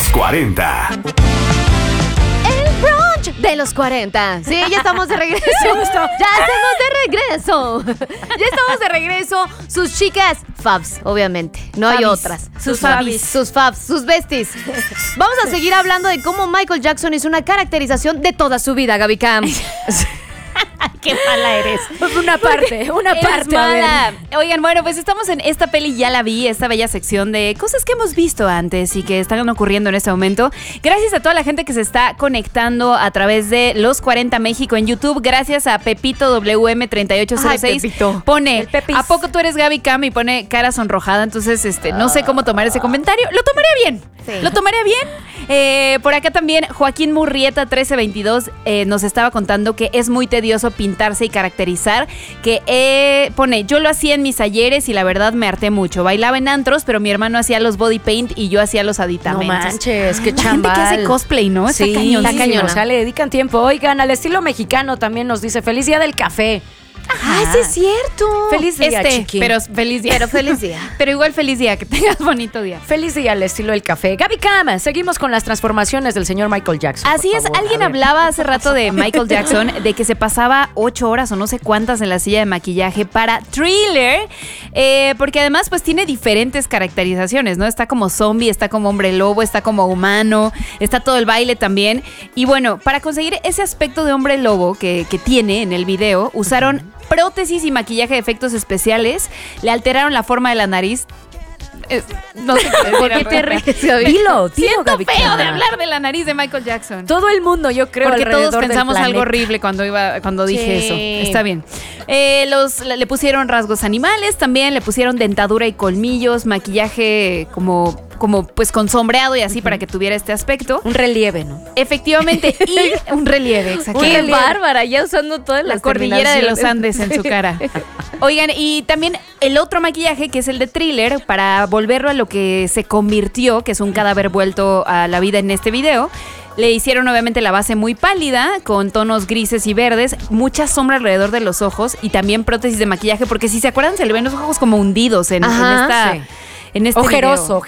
40. De los 40. Sí, ya estamos de regreso. Ya estamos de regreso. Sus chicas Fabs, obviamente. No hay otras. Sus Fabs, sus besties. Vamos a seguir hablando de cómo Michael Jackson hizo una caracterización de toda su vida, Gaby Cam. Qué mala eres. Una parte. Mala. Oigan, bueno, pues estamos en esta peli, ya la vi, esta bella sección de cosas que hemos visto antes y que están ocurriendo en este momento. Gracias a toda la gente que se está conectando a través de Los 40 México en YouTube. Gracias a Pepito WM3806. Ay, Pepito. Pone, ¿a poco tú eres Gaby Cam? Y pone cara sonrojada. Entonces, no sé cómo tomar ese comentario. Lo tomaría bien. Sí. Lo tomaría bien. Por acá también Joaquín Murrieta 1322 nos estaba contando que es muy tedioso pintarse y caracterizar, que pone, yo lo hacía en mis talleres y la verdad me harté mucho. Bailaba en antros, pero mi hermano hacía los body paint y yo hacía los aditamentos. No manches, qué chambal. La gente que hace cosplay, ¿no? Sí, está cañón. O sea, le dedican tiempo. Oigan, al estilo mexicano también nos dice, feliz día del café. Ay, sí es cierto. Feliz día, chiqui. Pero feliz día. Pero igual feliz día, que tengas bonito día. Feliz día al estilo del café. Gaby Cam, seguimos con las transformaciones del señor Michael Jackson. Así es, alguien hablaba hace rato de Michael Jackson, de que se pasaba 8 horas o no sé cuántas en la silla de maquillaje para Thriller, porque además pues tiene diferentes caracterizaciones, ¿no? Está como zombie, está como hombre lobo, está como humano, está todo el baile también. Y bueno, para conseguir ese aspecto de hombre lobo que tiene en el video, usaron prótesis y maquillaje de efectos especiales, le alteraron la forma de la nariz. No sé por qué te ríes. Dilo, siento Gaby feo Cam. de hablar de la nariz de Michael Jackson. Todo el mundo, yo creo, porque todos alrededor pensamos del algo planeta. horrible cuando dije eso. Está bien. Le pusieron rasgos animales, también le pusieron dentadura y colmillos, maquillaje como pues con sombreado y así para que tuviera este aspecto. Un relieve, ¿no? Efectivamente, y un relieve, exacto. Qué bárbara, ya usando todas las La cordillera de los Andes en su cara. Oigan, y también el otro maquillaje, que es el de Thriller, para volverlo a lo que se convirtió, que es un cadáver vuelto a la vida en este video. Le hicieron obviamente la base muy pálida, con tonos grises y verdes, mucha sombra alrededor de los ojos y también prótesis de maquillaje, porque si se acuerdan se le ven los ojos como hundidos en esta... Sí. En este ojeroso.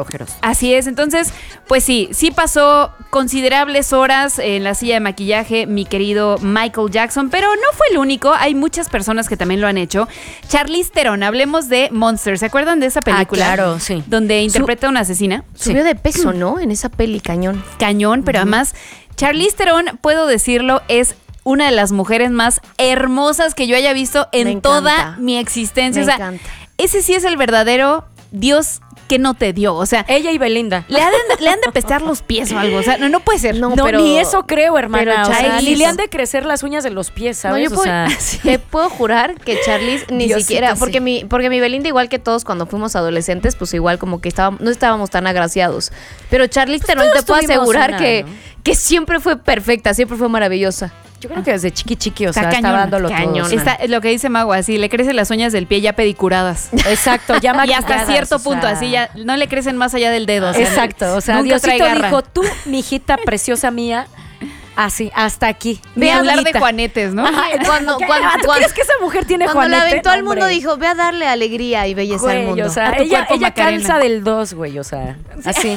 Así es, entonces, pues sí pasó considerables horas en la silla de maquillaje mi querido Michael Jackson, pero no fue el único, hay muchas personas que también lo han hecho. Charlize Theron, hablemos de Monster, ¿se acuerdan de esa película? Ah, claro, sí. Donde interpreta a una asesina. Subió de peso, ¿no? En esa peli, cañón. Cañón, pero además, Charlize Theron, puedo decirlo, es una de las mujeres más hermosas que yo haya visto en toda mi existencia. Me encanta. Ese sí es el verdadero Dios que no te dio, o sea, ella y Belinda. Le han de pestar los pies o algo, o sea, no puede ser. No, pero, ni eso creo, hermana. Pero o sea, Charlize, ni le han de crecer las uñas de los pies, ¿sabes? No, te puedo jurar que Charlize ni Diosito, siquiera, sí. porque mi Belinda, igual que todos cuando fuimos adolescentes, pues igual como que no estábamos tan agraciados. Pero Charlize Theron te puedo asegurar que siempre fue perfecta, siempre fue maravillosa. Yo creo que desde chiqui, o sea, está estaba dándolo cañón. todo. Está lo que dice Mago, así le crecen las uñas del pie ya pedicuradas. Exacto, ya Y maquilladas, hasta cierto o sea, punto, así ya no le crecen más allá del dedo. O sea, exacto, o sea, nunca trae Diosito garra. dijo, tú, mijita preciosa mía, así, hasta aquí. Ve a hablar de Juanita. Juanetes, ¿no? Ajá, cuando ¿Tú crees que esa mujer tiene cuando la Juanete? aventó al Hombre. mundo dijo, ve a darle alegría y belleza al Güey, mundo. o sea, A tu ella cuerpo, Macarena. calza del 2, güey, o sea, así.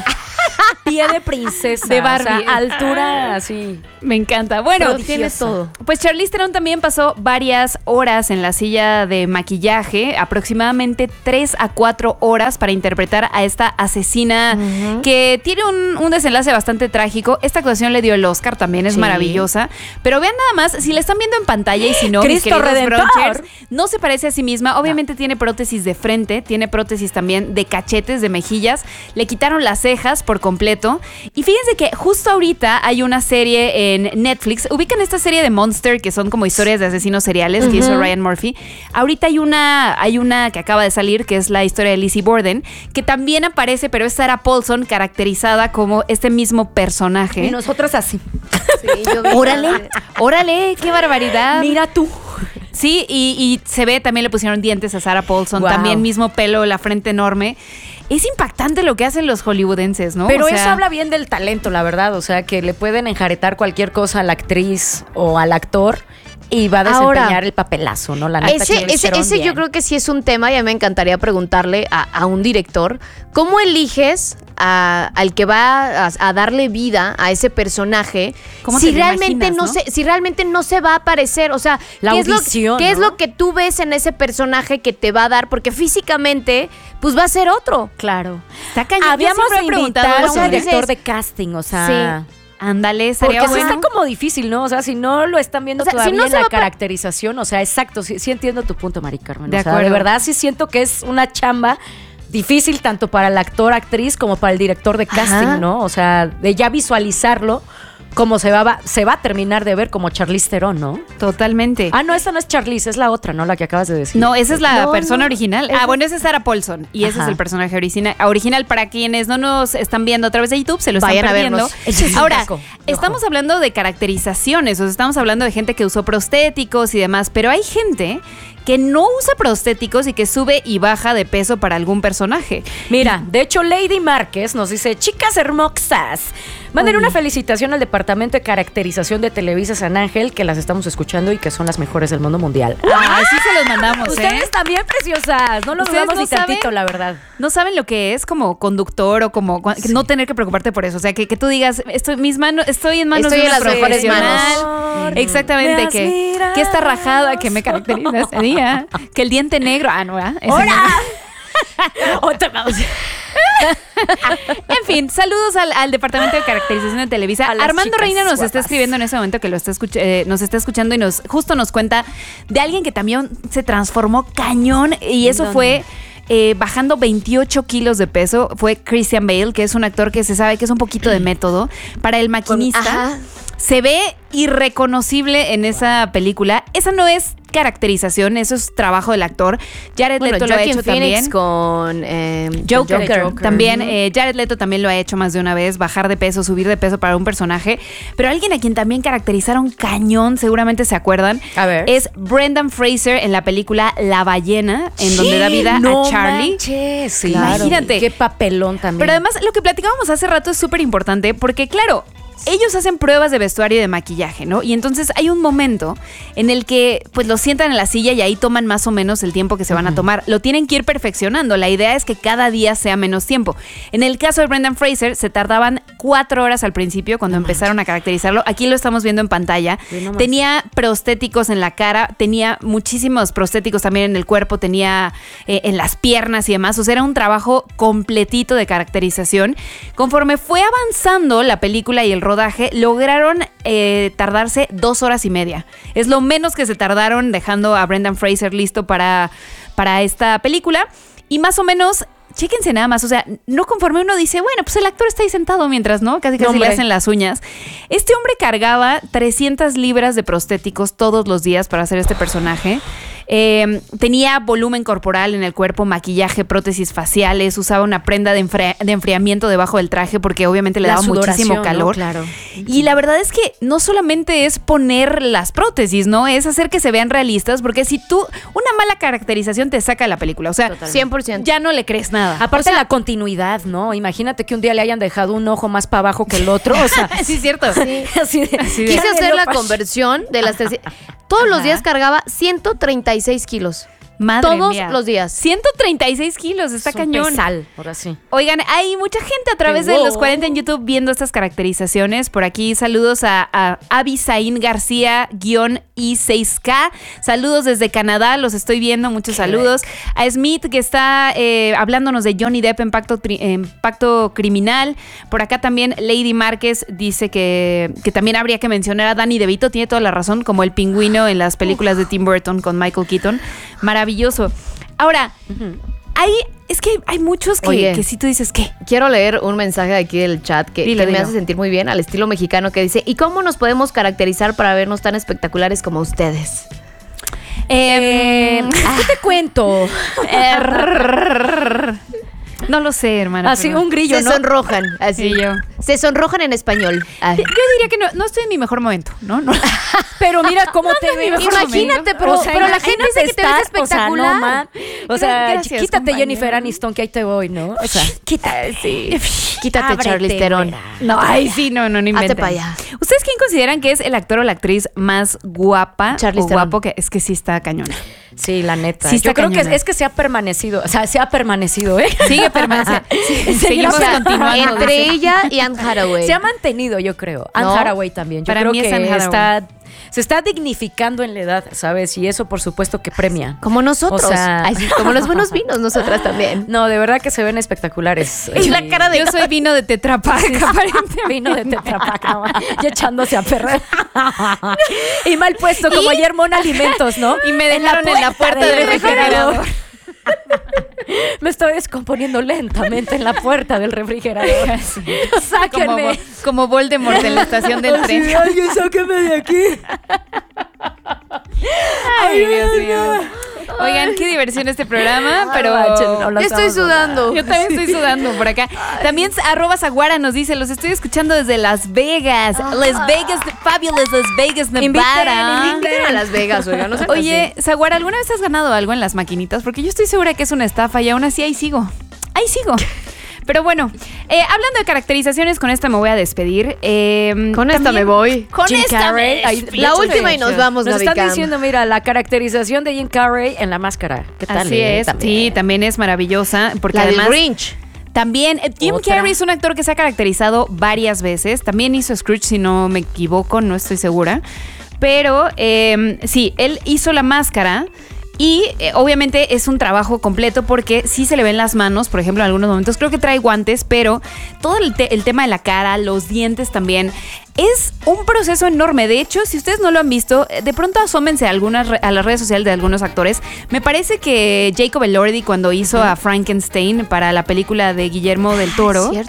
Pie de princesa. De Barbie. O sea, altura, así. Me encanta. Bueno, Pero tiene todo. pues Charlize Theron también pasó varias horas en la silla de maquillaje, aproximadamente 3 a 4 horas para interpretar a esta asesina que tiene un desenlace bastante trágico. Esta actuación le dio el Oscar, también es maravillosa. Pero vean nada más, si la están viendo en pantalla y si no, mis Cristo queridos Redentor. Bronchers, no se parece a sí misma. Obviamente tiene prótesis de frente, tiene prótesis también de cachetes, de mejillas. Le quitaron las cejas por completo. Y fíjense que justo ahorita hay una serie en Netflix. Ubican esta serie de Monster, que son como historias de asesinos seriales que hizo Ryan Murphy. Ahorita hay una que acaba de salir, que es la historia de Lizzie Borden, que también aparece, pero es Sarah Paulson caracterizada como este mismo personaje. Y nosotras así. Sí, yo vi- Órale, qué barbaridad. Mira tú. Sí, y se ve, también le pusieron dientes a Sarah Paulson, Wow. también mismo pelo, la frente enorme. Es impactante lo que hacen los hollywoodenses, ¿no? Pero O sea, eso habla bien del talento, la verdad. O sea, que le pueden enjaretar cualquier cosa a la actriz o al actor y va a desempeñar Ahora, el papelazo, ¿no? La neta, Ese yo creo que sí es un tema y a mí me encantaría preguntarle a un director, ¿cómo eliges al que va a darle vida a ese personaje, ¿Cómo si te lo realmente imaginas, si realmente no se va a aparecer, o sea, La ¿qué audición, es ¿no? lo que tú ves en ese personaje que te va a dar? Porque físicamente, pues va a ser otro. Claro. Está cañón. Yo Habíamos siempre he preguntado invitado eso, a un o sea, director dices- de casting, o sea... Ándale, sería Porque sí bueno. está como difícil, ¿no? O sea, si no lo están viendo O sea, si todavía no en se la va pa- caracterización, o sea, exacto, sí entiendo tu punto, Mari Carmen. De O sea, acuerdo. de verdad sí siento que es una chamba difícil tanto para el actor, actriz, como para el director de casting, Ajá. ¿no? O sea, de ya visualizarlo como se va a terminar de ver como Charlize Theron, ¿no? Totalmente. Ah, no, esa no es Charlize, es la otra, ¿no? La que acabas de decir. No, esa es la No, persona no. original. Esa Bueno, esa es Sarah Paulson. Y ese Ajá. es el personaje original. Para quienes no nos están viendo a través de YouTube, se lo Vayan a están perdiendo. vernos. Ese es un Ahora, asco. estamos hablando de caracterizaciones, o sea, estamos hablando de gente que usó prostéticos y demás, pero hay gente que no usa prostéticos y que sube y baja de peso para algún personaje. Mira, de hecho, Lady Márquez nos dice, chicas hermosas, manden una felicitación al Departamento de Caracterización de Televisa San Ángel, que las estamos escuchando y que son las mejores del mundo mundial. Ah, sí se los mandamos, Ustedes también, preciosas. No lo ¿Ustedes dudamos no ni tantito, saben? la verdad. No saben lo que es como conductor o como no tener que preocuparte por eso. O sea, que tú digas, estoy en manos Estoy de en una las mejores profesional. manos. Exactamente, Me has que esta rajada que me caracteriza ese día, que el diente negro, no, ¿verdad? Ese Otra vamos. En fin, saludos al Departamento de Caracterización de Televisa. A las Armando chicas Reina nos está guapas. escribiendo en ese momento que nos está escuchando y justo nos cuenta de alguien que también se transformó cañón y eso dónde? fue bajando 28 kilos de peso. Fue Christian Bale, que es un actor que se sabe que es un poquito de método. Para El Maquinista, Ajá. se ve irreconocible en esa película. Esa no es caracterización, eso es trabajo del actor. Jared Bueno, Leto lo ha Joaquin hecho Phoenix también. con Joker. También Jared Leto también lo ha hecho más de una vez, bajar de peso, subir de peso para un personaje. Pero alguien a quien también caracterizaron cañón, seguramente se acuerdan, A ver. es Brendan Fraser en la película La Ballena, en donde da vida No a Charlie. manches, Sí. claro. Imagínate. Qué papelón también. Pero además, lo que platicábamos hace rato es súper importante porque, claro, ellos hacen pruebas de vestuario y de maquillaje, ¿no? Y entonces hay un momento en el que pues los sientan en la silla y ahí toman más o menos el tiempo que se van a tomar. Lo tienen que ir perfeccionando. La idea es que cada día sea menos tiempo. En el caso de Brendan Fraser, se tardaban 4 horas al principio cuando empezaron a caracterizarlo. Aquí lo estamos viendo en pantalla. Sí, no más. Tenía prostéticos en la cara, tenía muchísimos prostéticos también en el cuerpo, tenía en las piernas y demás. O sea, era un trabajo completito de caracterización. Conforme fue avanzando la película y el rodaje, lograron tardarse 2 horas y media. Es lo menos que se tardaron dejando a Brendan Fraser listo para esta película. Y más o menos, chéquense nada más, o sea, no conforme uno dice, bueno, pues el actor está ahí sentado mientras, ¿no? Casi No, le hombre. hacen las uñas. Este hombre cargaba 300 libras de prostéticos todos los días para hacer este personaje. Tenía volumen corporal en el cuerpo, maquillaje, prótesis faciales, usaba una prenda de enfriamiento debajo del traje porque obviamente le La daba muchísimo sudoración, ¿no? calor. Claro. Y la verdad es que no solamente es poner las prótesis, ¿no? Es hacer que se vean realistas porque si una mala caracterización te saca de la película, o sea, Totalmente. 100%. ya no le crees nada. Aparte O sea, la continuidad, ¿no? Imagínate que un día le hayan dejado un ojo más para abajo que el otro, o sea, sí es cierto. así de, Así de- Quise ya hacer me la lo pas- conversión de las 300. Todos los Ajá. días cargaba 136 kilos. Madre Todos mía. los días. 136 kilos, está Es un cañón. pesal, ahora sí. Oigan, hay mucha gente a través de Wow. los 40 en YouTube viendo estas caracterizaciones. Por aquí saludos a Abisaín García-I6K. Saludos desde Canadá, los estoy viendo, muchos saludos. A Smith que está hablándonos de Johnny Depp en Pacto Criminal. Por acá también Lady Márquez dice que también habría que mencionar a Danny DeVito, tiene toda la razón, como el pingüino en las películas de Tim Burton con Michael Keaton. Maravilloso. Ahora, es que hay muchos Oye. que si tú dices, ¿qué? Quiero leer un mensaje de aquí del chat que Dilo, me dilo. hace sentir muy bien, al estilo mexicano, que dice: ¿y cómo nos podemos caracterizar para vernos tan espectaculares como ustedes? ¿Qué te cuento? No lo sé, hermana. Así pero- un grillo, Se ¿no? sonrojan, así. Sí, yo. Se sonrojan en español. Ay. Yo diría que no estoy en mi mejor momento, ¿no? No. Pero mira cómo te veo. Imagínate, pero la gente dice que te ves espectacular. O sea, no, man. O sea, Gracias, quítate compañera. Jennifer Aniston, que ahí te voy, ¿no? O sea, quítate. Quítate, Ábrete, Charlize Theron. güera. No, ay, sí, no inventen. Hazte pa' allá. ¿Ustedes quién consideran que es el actor o la actriz más guapa Charlize o Theron. guapo? Que es que sí está cañona. Sí, la neta. Sí está Yo creo que cañona. es que se ha permanecido, ¿eh? Sigue permaneciendo. Seguimos O sea, continuando. entre dice. ella y Anne Hathaway. Se ha mantenido, yo creo. Anne ¿No? Hathaway también. Yo Para creo mí es Anne que Hathaway. se está dignificando en la edad, ¿sabes? Y eso, por supuesto, que premia. Como nosotros. O sea- Ay, sí, como los buenos vinos, nosotras también. No, de verdad que se ven espectaculares. Y la cara de... Yo soy vino de Tetra Pak, aparentemente. Vino de Tetra Pak, ¿no? Y echándose a perder. Y mal puesto, como ayer Mona Alimentos, ¿no? Y me dejaron en la puerta del refrigerador. Me estoy descomponiendo lentamente en la puerta del refrigerador. Sáquenme. Como Voldemort en la estación del tren. Alguien sáqueme de aquí. Ay, Dios mío. Oigan, qué diversión este programa, pero Yo estoy sudando. yo también estoy sudando por acá. También @Zaguara nos dice, los estoy escuchando desde Las Vegas. Las Vegas, fabulous Las Vegas, Nevada. Inviten a Las Vegas, oiga, no sé. Oye, Zaguara, ¿alguna vez has ganado algo en las maquinitas? Porque yo estoy segura que es una estafa y aún así ahí sigo. Ahí sigo. Pero bueno, hablando de caracterizaciones, con esta me voy a despedir. Con esta me voy. Con Jim esta Carrey. me Ay, despido. La última y nos vamos, Nos Gaby están Cam. diciendo, mira, la caracterización de Jim Carrey en La Máscara. ¿Qué tal? Así es, sí, también es maravillosa. Porque La del además... Grinch. También Jim Otra. Carrey es un actor que se ha caracterizado varias veces. También hizo Scrooge, si no me equivoco, no estoy segura. Pero sí, él hizo La Máscara. Y obviamente es un trabajo completo porque sí se le ven las manos, por ejemplo, en algunos momentos. Creo que trae guantes, pero todo el tema de la cara, los dientes también, es un proceso enorme. De hecho, si ustedes no lo han visto, de pronto asómense a las redes sociales de algunos actores. Me parece que Jacob Elordi, cuando hizo a Frankenstein para la película de Guillermo del Toro, Cierto.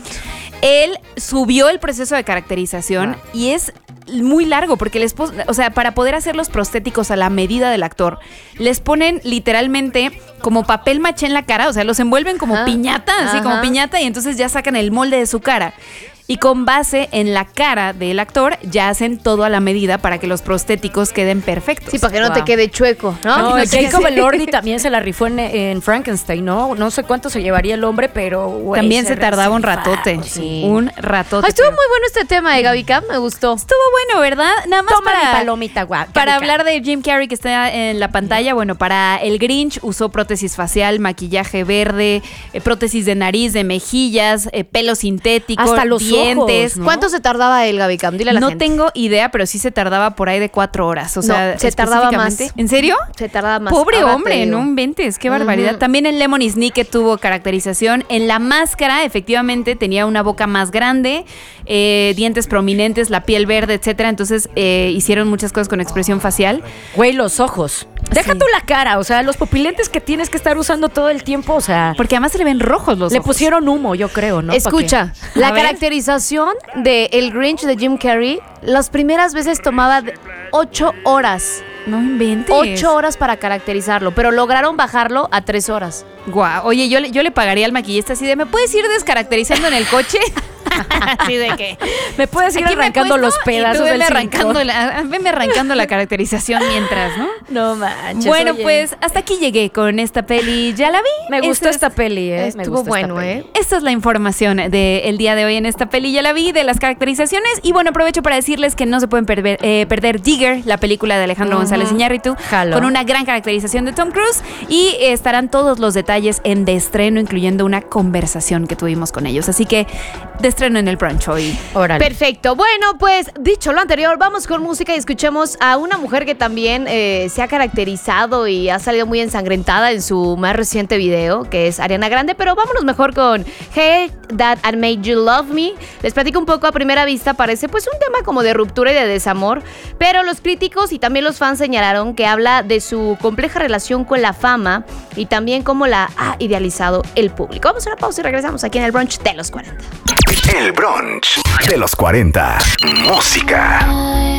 él subió el proceso de caracterización y es muy largo porque o sea, para poder hacer los prostéticos a la medida del actor, les ponen literalmente como papel maché en la cara, o sea, los envuelven como piñata, así como piñata, y entonces ya sacan el molde de su cara. Y con base en la cara del actor, ya hacen todo a la medida para que los prostéticos queden perfectos. Sí, para que no te quede chueco, ¿no? No, No te Jacob quede- Elordi también se la rifó en Frankenstein, ¿no? No sé cuánto se llevaría el hombre, pero güey, También se tardaba un rifaron, ratote. sí. Un ratote. Ay, estuvo pero- muy bueno este tema de Gaby Cam, me gustó. Estuvo bueno, ¿verdad? Nada más Toma mi para... palomita, guau. Para Gaby Cam. hablar de Jim Carrey que está en la pantalla, bueno, para el Grinch usó prótesis facial, maquillaje verde, prótesis de nariz, de mejillas, pelo sintético, Hasta los dientes. ojos, ¿no? ¿Cuánto se tardaba el Gaby Cam? Dile a la No gente. tengo idea, pero sí se tardaba por ahí de 4 horas. O No, sea, se tardaba más. específicamente. ¿En serio? Se tardaba más. Pobre Ahora te hombre, digo. no inventes, qué barbaridad. También en Lemony Snicket tuvo caracterización. En La Máscara, efectivamente, tenía una boca más grande, dientes prominentes, la piel verde, etcétera. Entonces hicieron muchas cosas con expresión facial. Güey, los ojos. Deja Sí. tú la cara, o sea, los pupilentes que tienes que estar usando todo el tiempo, o sea, Porque además se le ven rojos los le ojos. pusieron humo, yo creo, ¿no? Escucha, A la ver. caracterización de El Grinch de Jim Carrey, las primeras veces tomaba 8 horas. No inventes. 8 horas para caracterizarlo, pero lograron bajarlo a 3 horas. Guau. Oye, yo le pagaría al maquillista así de, ¿me puedes ir descaracterizando en el coche? Así de que... Me puedes ir aquí me he arrancando puesto los pedazos y tú del venme arrancando la caracterización mientras, ¿no? No manches. Bueno, oye. pues hasta aquí llegué con esta peli. ¿Ya la vi? Me gustó Esta esta peli, ¿eh? Me Estuvo gustó esta bueno, peli. ¿eh? Esta es la información del día de hoy en esta peli. Ya la vi, de las caracterizaciones. Y bueno, aprovecho para decirles que no se pueden perder Digger, la película de Alejandro González Iñárritu, Jalo. con una gran caracterización de Tom Cruise. Y estarán todos los detalles en de estreno, incluyendo una conversación que tuvimos con ellos. Así que de estreno en el brunch hoy. Órale. Perfecto. Bueno, pues dicho lo anterior, vamos con música y escuchemos a una mujer que también se ha caracterizado y ha salido muy ensangrentada en su más reciente video, que es Ariana Grande. Pero vámonos mejor con Hey That I Made You Love Me. Les platico un poco. A primera vista parece pues un tema como de ruptura y de desamor, pero los críticos y también los fans señalaron que habla de su compleja relación con la fama y también cómo la ha idealizado el público. Vamos a una pausa y regresamos aquí en el brunch de los 40. El brunch de los 40. Música.